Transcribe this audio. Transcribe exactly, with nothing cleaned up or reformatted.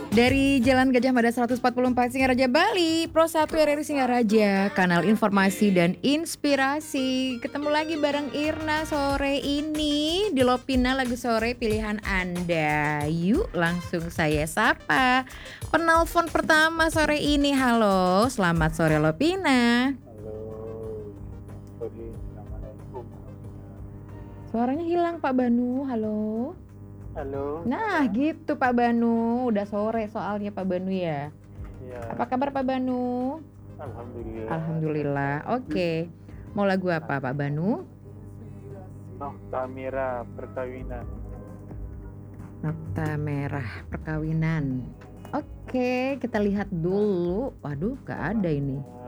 Dari Jalan Gajah Mada seratus empat puluh empat Singaraja Bali, Pro satu R R I Singaraja, kanal informasi dan inspirasi. Ketemu lagi bareng Irna sore ini di Lovina Lagu Sore pilihan Anda. Yuk langsung saya sapa penelpon pertama sore ini. Halo, selamat sore Lovina. Halo, sorry, assalamualaikum. Suaranya hilang Pak Banu, halo. Halo. Nah gitu Pak Banu, udah sore soalnya Pak Banu ya. Ya. Apa kabar Pak Banu? Alhamdulillah. Alhamdulillah. Oke. Mau lagu apa Pak Banu? Nokta Merah Perkawinan. Nokta Merah Perkawinan. Oke, kita lihat dulu. Waduh, gak ada ini.